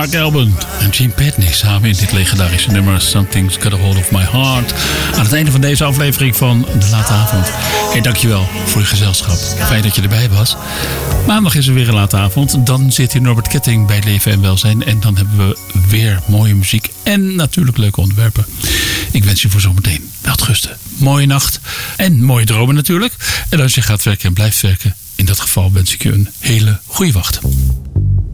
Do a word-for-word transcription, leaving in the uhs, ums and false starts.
Mark Alban en Gene Patney samen in dit legendarische nummer Something's Got a Hold of My Heart. Aan het einde van deze aflevering van De Late Avond. Hey, dankjewel voor je gezelschap. Fijn dat je erbij was. Maandag is er weer een late avond. Dan zit hier Norbert Ketting bij Leven en Welzijn. En dan hebben we weer mooie muziek en natuurlijk leuke onderwerpen. Ik wens je voor zometeen welterusten. Mooie nacht en mooie dromen natuurlijk. En als je gaat werken en blijft werken, in dat geval wens ik je een hele goede wacht.